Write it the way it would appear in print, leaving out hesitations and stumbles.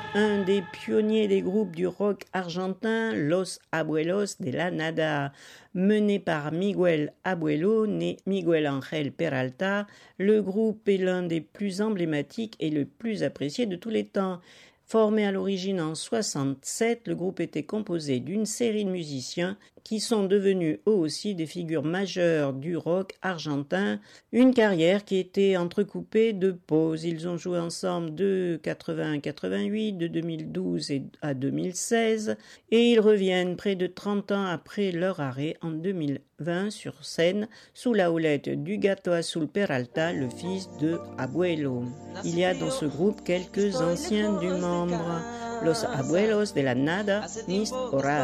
un des pionniers des groupes du rock argentin, Los Abuelos de la Nada. Mené par Miguel Abuelo, né Miguel Ángel Peralta, le groupe est l'un des plus emblématiques et le plus apprécié de tous les temps. Formé à l'origine en 67, le groupe était composé d'une série de musiciens qui sont devenus eux aussi des figures majeures du rock argentin, une carrière qui était entrecoupée de pauses. Ils ont joué ensemble de 80 à 88, de 2012 à 2016, et ils reviennent près de 30 ans après leur arrêt en 2020 sur scène sous la houlette du Gato Azul Peralta, le fils de Abuelo. Il y a dans ce groupe quelques anciens du membre, Los Abuelos de la Nada, Mis Horas.